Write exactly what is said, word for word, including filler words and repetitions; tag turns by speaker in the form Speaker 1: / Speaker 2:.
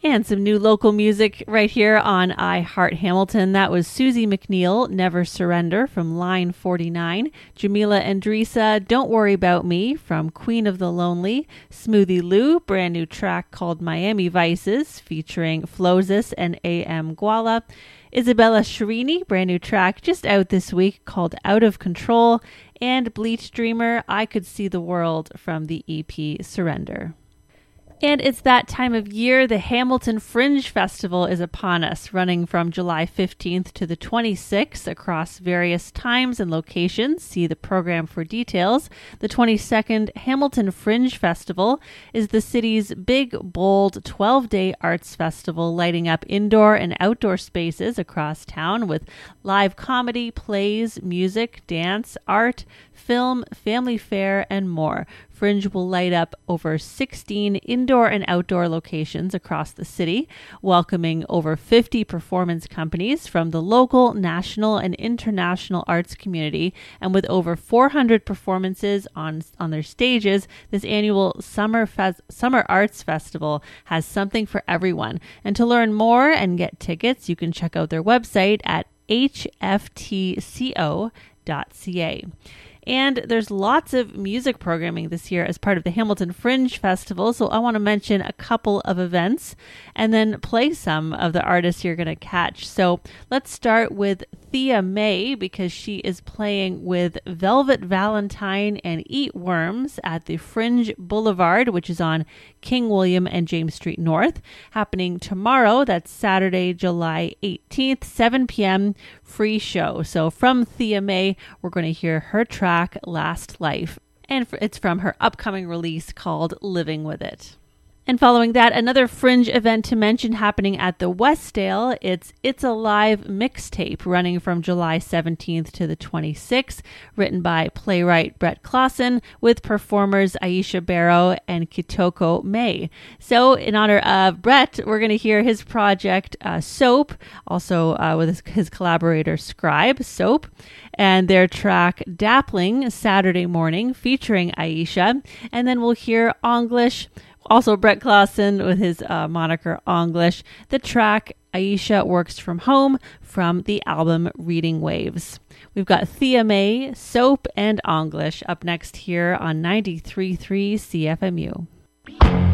Speaker 1: And some new local music right here on I Heart Hamilton. That was Susie McNeil, Never Surrender from Line forty-nine. Jamila Andresa, Don't Worry About Me from Queen of the Lonely. Smoothie Lou, brand new track called Miami Vices featuring Flozis and A M Guala. Isabella Shirini, brand new track just out this week called Out of Control. And Bleach Dreamer, I Could See the World from the E P Surrender. And it's that time of year. The Hamilton Fringe Festival is upon us, running from July fifteenth to the twenty-sixth across various times and locations. See the program for details. The twenty-second Hamilton Fringe Festival is the city's big, bold twelve-day arts festival, lighting up indoor and outdoor spaces across town with live comedy, plays, music, dance, art, film, family fare, and more. Fringe will light up over sixteen indoor and outdoor locations across the city, welcoming over fifty performance companies from the local, national, and international arts community. And with over four hundred performances on, on their stages, this annual Summer, Fes- Summer Arts Festival has something for everyone. And to learn more and get tickets, you can check out their website at h f t co dot c a. And there's lots of music programming this year as part of the Hamilton Fringe Festival. So I want to mention a couple of events and then play some of the artists you're going to catch. So let's start with Thea May, because she is playing with Velvet Valentine and Eat Worms at the Fringe Boulevard, which is on King William and James Street North, happening tomorrow. That's Saturday, July eighteenth, seven p.m. free show. So from Thea May, we're going to hear her track Last Life, and it's from her upcoming release called Living With It. And following that, another Fringe event to mention happening at the Westdale. It's It's a Live mixtape running from July seventeenth to the twenty-sixth, written by playwright Brett Clausen with performers Aisha Barrow and Kitoko May. So in honor of Brett, we're going to hear his project uh, Soap, also uh, with his, his collaborator Scribe Soap, and their track Dappling Saturday Morning featuring Aisha. And then we'll hear English, also Brett Clausen with his uh, moniker English, the track Aisha Works From Home from the album Reading Waves. We've got Thea May, Soap, and English up next here on ninety-three point three C F M U.